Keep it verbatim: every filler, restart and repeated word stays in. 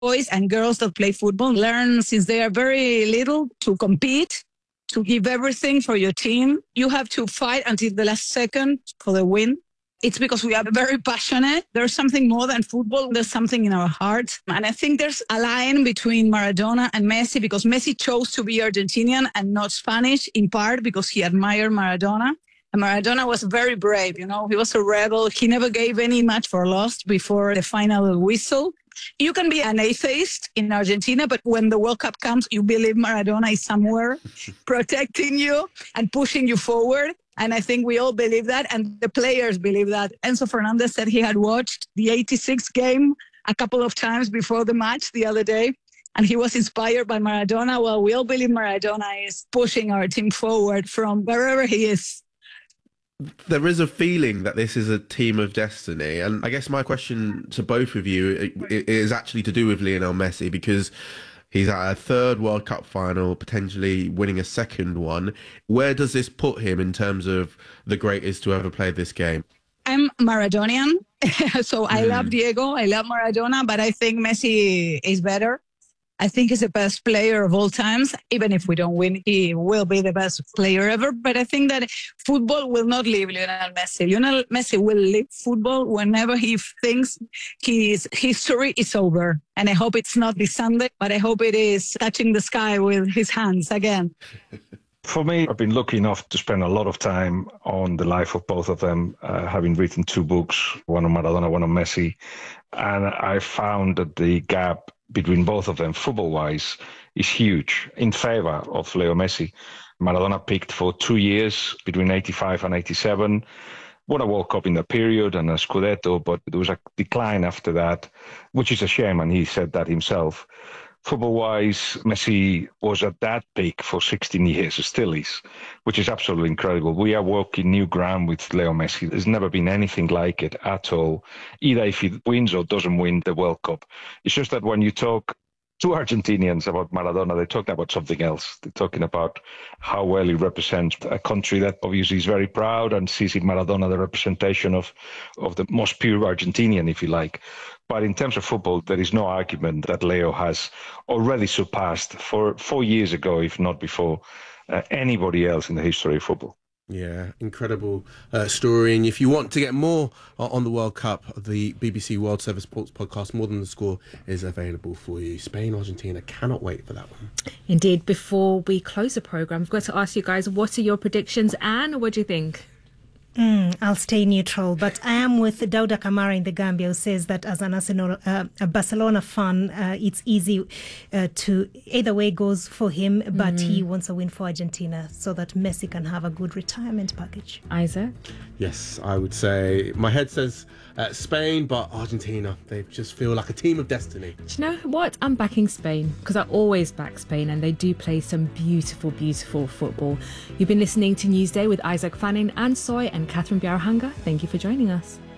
boys and girls that play football learn since they are very little to compete, to give everything for your team. You have to fight until the last second for the win. It's because we are very passionate. There's something more than football. There's something in our hearts. And I think there's a line between Maradona and Messi because Messi chose to be Argentinian and not Spanish, in part because he admired Maradona. And Maradona was very brave, you know, he was a rebel. He never gave any match for lost before the final whistle. You can be an atheist in Argentina, but when the World Cup comes, you believe Maradona is somewhere protecting you and pushing you forward. And I think we all believe that, and the players believe that. Enzo Fernandez said he had watched the eighty-six game a couple of times before the match the other day, and he was inspired by Maradona. Well, we all believe Maradona is pushing our team forward from wherever he is. There is a feeling that this is a team of destiny. And I guess my question to both of you is actually to do with Lionel Messi, because he's at a third World Cup final, potentially winning a second one. Where does this put him in terms of the greatest to ever play this game? I'm Maradonian, so I mm. love Diego, I love Maradona, but I think Messi is better. I think he's the best player of all times. Even if we don't win, he will be the best player ever. But I think that football will not leave Lionel Messi. Lionel Messi will leave football whenever he thinks his history is over. And I hope it's not this Sunday, but I hope it is touching the sky with his hands again. For me, I've been lucky enough to spend a lot of time on the life of both of them, uh, having written two books, one on Maradona, one on Messi. And I found that the gap between both of them, football-wise, is huge in favor of Leo Messi. Maradona peaked for two years between eighty-five and eighty-seven. Won a World Cup in the period and a Scudetto, but there was a decline after that, which is a shame, and he said that himself. Football-wise, Messi was at that peak for sixteen years, still is, which is absolutely incredible. We are walking new ground with Leo Messi. There's never been anything like it at all, either if he wins or doesn't win the World Cup. It's just that when you talk to Argentinians about Maradona, they're talking about something else. They're talking about how well he represents a country that obviously is very proud and sees in Maradona the representation of, of the most pure Argentinian, if you like. But in terms of football, there is no argument that Leo has already surpassed for four years ago, if not before, uh, anybody else in the history of football. Yeah, incredible uh, story. And if you want to get more uh, on the World Cup, the B B C World Service Sports podcast, More Than the Score, is available for you. Spain, Argentina, cannot wait for that one. Indeed. Before we close the programme, I've got to ask you guys, what are your predictions and what do you think? Mm, I'll stay neutral, but I am with Dauda Kamara in the Gambia, who says that as an Arsenal, uh, a Barcelona fan, uh, it's easy uh, to either way goes for him, but mm. he wants a win for Argentina so that Messi can have a good retirement package. Isaac? Yes, I would say my head says uh, Spain, but Argentina, they just feel like a team of destiny. Do you know what? I'm backing Spain because I always back Spain and they do play some beautiful, beautiful football. You've been listening to Newsday with Isaac Fanning and Soy and Catherine Biarhanga. Thank you for joining us.